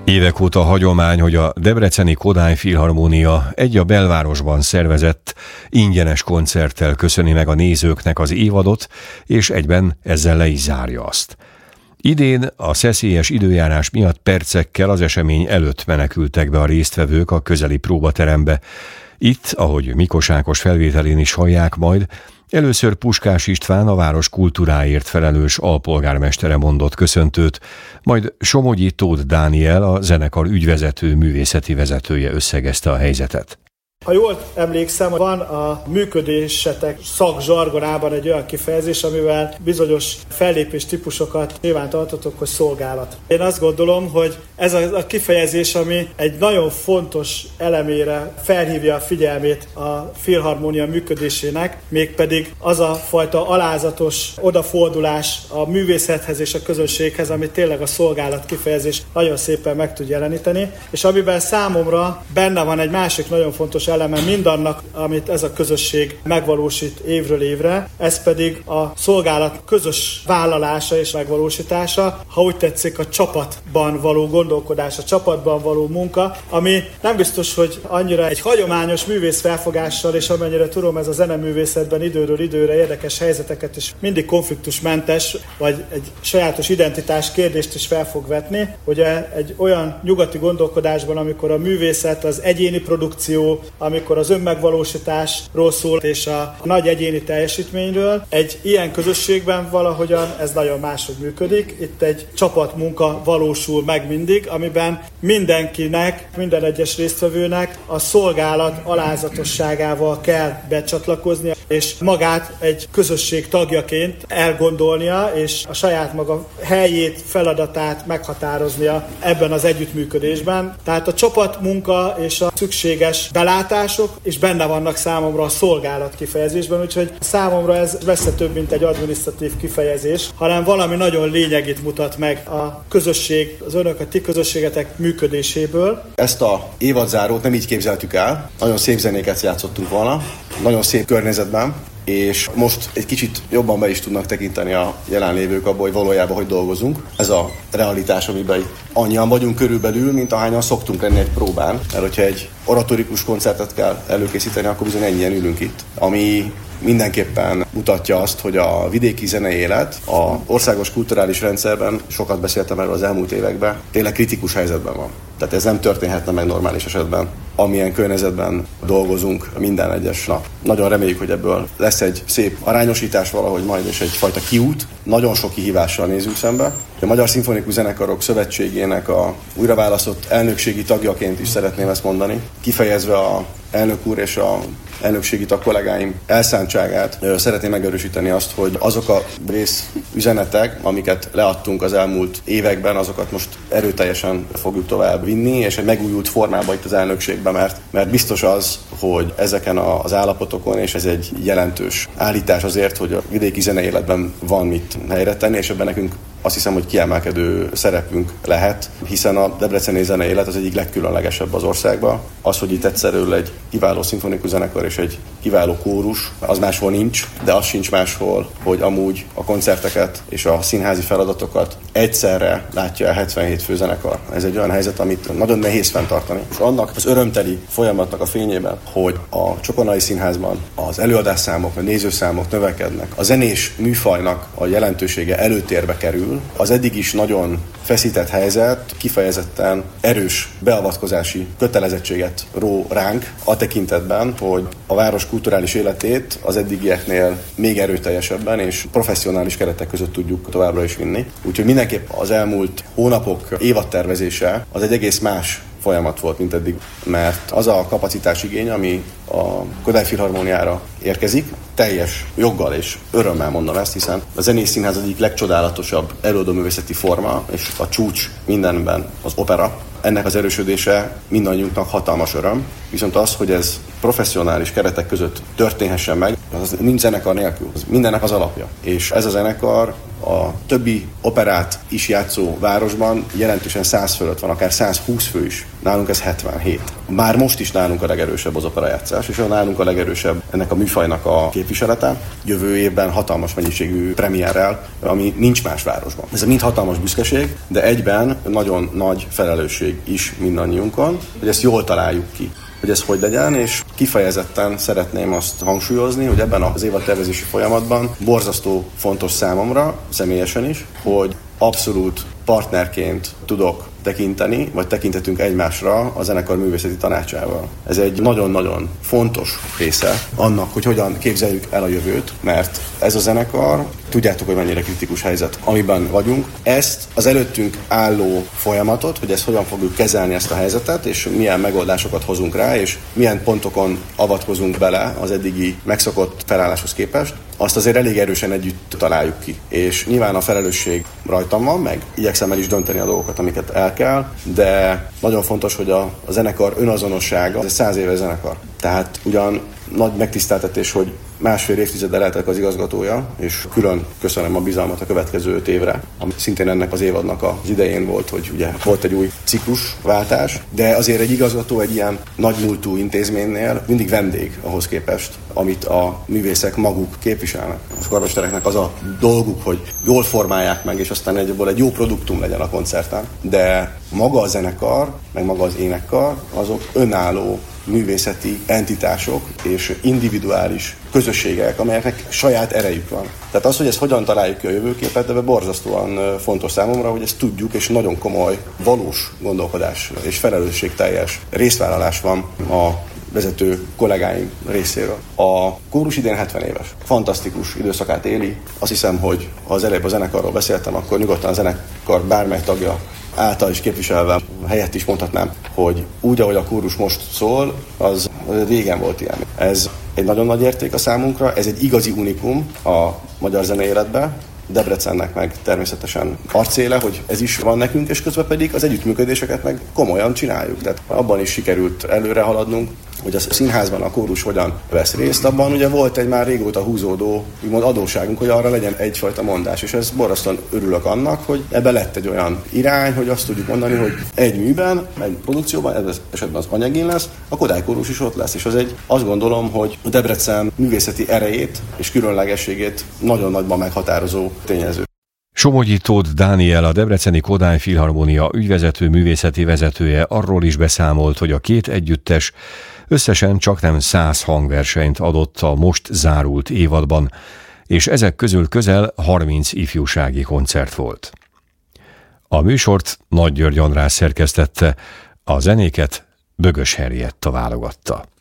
Évek óta hagyomány, hogy a debreceni Kodály Filharmónia egy a belvárosban szervezett ingyenes koncerttel köszöni meg a nézőknek az évadot, és egyben ezzel le is zárja azt. Idén a szeszélyes időjárás miatt percekkel az esemény előtt menekültek be a résztvevők a közeli próbaterembe. Itt, ahogy Mikos Ákos felvételén is hallják majd, először Puskás István, a város kultúráért felelős alpolgármestere mondott köszöntőt, majd Somogyi Tóth Dániel, a zenekar ügyvezető művészeti vezetője összegezte a helyzetet. Ha jól emlékszem, van a működésetek szakzsargonában egy olyan kifejezés, amivel bizonyos fellépés típusokat nyilvántartotok, hogy szolgálat. Én azt gondolom, hogy ez a kifejezés, ami egy nagyon fontos elemére felhívja a figyelmét a filharmónia működésének, mégpedig az a fajta alázatos odafordulás a művészethez és a közönséghez, ami tényleg a szolgálat kifejezés nagyon szépen meg tud jeleníteni, és amiben számomra benne van egy másik nagyon fontos eleme mindannak, amit ez a közösség megvalósít évről évre, ez pedig a szolgálat közös vállalása és megvalósítása, ha úgy tetszik, a csapatban való gondolkodás, a csapatban való munka, ami nem biztos, hogy annyira egy hagyományos művész felfogással, és amennyire tudom, ez a zeneművészetben időről időre érdekes helyzeteket is mindig konfliktusmentes, vagy egy sajátos identitás kérdést is fel fog vetni. Ugye egy olyan nyugati gondolkodásban, amikor a művészet az egyéni produkció, amikor az önmegvalósításról szól, és a nagy egyéni teljesítményről, egy ilyen közösségben valahogyan ez nagyon máshogy működik. Itt egy csapatmunka valósul meg mindig, amiben mindenkinek, minden egyes résztvevőnek a szolgálat alázatosságával kell becsatlakoznia, és magát egy közösség tagjaként elgondolnia, és a saját maga helyét, feladatát meghatároznia ebben az együttműködésben. Tehát a csapatmunka és a szükséges belátások is benne vannak számomra a szolgálat kifejezésben, úgyhogy számomra ez messze több, mint egy adminisztratív kifejezés, hanem valami nagyon lényegét mutat meg a közösség, az önök, a ti közösségetek működéséből. Ezt a évadzárót nem így képzeltük el, nagyon szép zenéket játszottunk volna, nagyon szép környezetben, és most egy kicsit jobban be is tudnak tekinteni a jelenlévők abból, hogy valójában hogy dolgozunk. Ez a realitás, amiben annyian vagyunk körülbelül, mint ahányan szoktunk lenni egy próbán. Mert hogyha egy oratorikus koncertet kell előkészíteni, akkor bizony ennyien ülünk itt, ami mindenképpen mutatja azt, hogy a vidéki zenei élet az országos kulturális rendszerben, sokat beszéltem erről az elmúlt években, tényleg kritikus helyzetben van. Tehát ez nem történhetne meg normális esetben, amilyen környezetben dolgozunk minden egyes nap. Nagyon reméljük, hogy ebből lesz egy szép arányosítás valahogy majd, és egyfajta kiút. Nagyon sok kihívással nézünk szembe. A Magyar Szimfonikus Zenekarok Szövetségének a újraválasztott elnökségi tagjaként is szeretném ezt mondani, kifejezve a elnök úr és a elnökségi tag kollégáim elszántságát. Szeretném megerősíteni azt, hogy azok a részüzenetek, amiket leadtunk az elmúlt években, azokat most erőteljesen fogjuk tovább vinni, és egy megújult formában itt az elnökségben, mert biztos az, hogy ezeken az állapotokon, és ez egy jelentős állítás azért, hogy a vidéki zenei életben van mit helyre tenni, és ebben nekünk azt hiszem, hogy kiemelkedő szerepünk lehet, hiszen a debreceni zenei élet az egyik legkülönlegesebb az országban. Az, hogy itt egyszerűen egy kiváló szimfonikus zenekar és egy kiváló kórus, az máshol nincs, de az sincs máshol, hogy amúgy a koncerteket és a színházi feladatokat egyszerre látja el 77 főzenekar. Ez egy olyan helyzet, amit nagyon nehéz fenntartani. És annak az örömteli folyamatnak a fényében, hogy a Csokonai Színházban az előadásszámok, a nézőszámok növekednek, a zenés műfajnak a jelentősége előtérbe kerül, az eddig is nagyon feszített helyzet kifejezetten erős beavatkozási kötelezettséget ró ránk a tekintetben, hogy a város kulturális életét az eddigieknél még erőteljesebben és professzionális keretek között tudjuk továbbra is vinni. Úgyhogy mindenképp az elmúlt hónapok évadtervezése az egy egész más folyamat volt, mint eddig, mert az a kapacitás igény, ami a Kodály Filharmóniára érkezik, teljes joggal és örömmel mondom ezt, hiszen a Zenés Színház egyik legcsodálatosabb előadóművészeti forma, és a csúcs mindenben az opera. Ennek az erősödése mindannyiunknak hatalmas öröm, viszont az, hogy ez professzionális keretek között történhessen meg, az nincs zenekar nélkül, az mindennek az alapja. És ez a zenekar a többi operát is játszó városban jelentősen 100 fölött van, akár 120 fő is. Nálunk ez 77. Már most is nálunk a legerősebb az operajátszás, és nálunk a legerősebb ennek a műfajnak a képviselete. Jövő évben hatalmas mennyiségű premierrel, ami nincs más városban. Ez mind hatalmas büszkeség, de egyben nagyon nagy felelősség felelősség is mindannyiunkon, hogy ezt jól találjuk ki, hogy ez hogy legyen, és kifejezetten szeretném azt hangsúlyozni, hogy ebben az évadtervezési folyamatban borzasztó fontos számomra, személyesen is, hogy abszolút partnerként tudok tekinteni, vagy tekintetünk egymásra a zenekar művészeti tanácsával. Ez egy nagyon-nagyon fontos része annak, hogy hogyan képzeljük el a jövőt, mert ez a zenekar, tudjátok, hogy mennyire kritikus helyzet, amiben vagyunk. Ezt az előttünk álló folyamatot, hogy ezt hogyan fogjuk kezelni ezt a helyzetet, és milyen megoldásokat hozunk rá, és milyen pontokon avatkozunk bele az eddigi megszokott felálláshoz képest, azt azért elég erősen együtt találjuk ki. És nyilván a felelősség rajtam van, meg igyekszem el is dönteni a dolgokat, amiket el kell, de nagyon fontos, hogy a zenekar önazonossága, ez egy 100 éves zenekar. Tehát ugyan nagy megtiszteltetés, hogy 1,5 évtizeddel lehetek az igazgatója, és külön köszönöm a bizalmat a következő 5 évre, ami szintén ennek az évadnak az idején volt, hogy ugye volt egy új ciklusváltás, de azért egy igazgató egy ilyen nagy múltú intézménynél mindig vendég ahhoz képest, amit a művészek maguk képviselnek. A karmestereknek az a dolguk, hogy jól formálják meg, és aztán ebből egy jó produktum legyen a koncerten, de maga a zenekar, meg maga az énekkar, azok önálló művészeti entitások és individuális közösségek, amelyeknek saját erejük van. Tehát az, hogy ezt hogyan találjuk ki a jövőképet, ebben borzasztóan fontos számomra, hogy ezt tudjuk, és nagyon komoly, valós gondolkodás és felelősségteljes részvállalás van a vezető kollégáim részéről. A kórus idén 70 éves. Fantasztikus időszakát éli. Azt hiszem, hogy ha az előbb a zenekarról beszéltem, akkor nyugodtan a zenekar bármely tagja által is képviselve helyett is mondhatnám, hogy úgy, ahogy a kórus most szól, az régen volt ilyen. Ez egy nagyon nagy érték a számunkra, ez egy igazi unikum a magyar zenei életben, Debrecennek meg természetesen arcéle, hogy ez is van nekünk, és közben pedig az együttműködéseket meg komolyan csináljuk. Tehát abban is sikerült előre haladnunk, hogy a színházban a kórus hogyan vesz részt, abban ugye volt egy már régóta húzódó úgymond adósságunk, hogy arra legyen egyfajta mondás, és ez borzasztóan örülök annak, hogy ebben lett egy olyan irány, hogy azt tudjuk mondani, hogy egy műben, egy produkcióban, ebben esetben az anyagin lesz, a Kodály kórus is ott lesz, és azt gondolom, hogy a Debrecen művészeti erejét és különlegességét nagyon nagyban meghatározó tényező. Somogyi Tóth Dániel, a Debreceni Kodály Filharmónia ügyvezető művészeti vezetője arról is beszámolt, hogy a két együttes összesen csaknem 100 hangversenyt adott a most zárult évadban, és ezek közül közel 30 ifjúsági koncert volt. A műsort Nagy György András szerkesztette, a zenéket Bögös Henrietta válogatta.